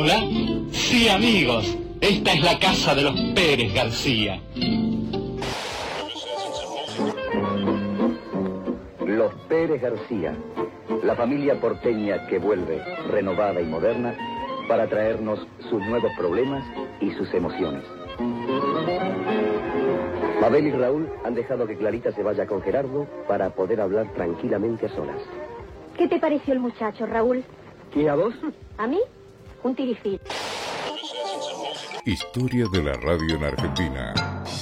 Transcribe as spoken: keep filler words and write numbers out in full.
Hola. Sí, amigos. Esta es la casa de los Pérez García. Los Pérez García, la familia porteña que vuelve, renovada y moderna, para traernos sus nuevos problemas y sus emociones. Mabel y Raúl han dejado que Clarita se vaya con Gerardo para poder hablar tranquilamente a solas. ¿Qué te pareció el muchacho, Raúl? ¿Y a vos? ¿A mí? Un tirifil. Historia de la radio en Argentina.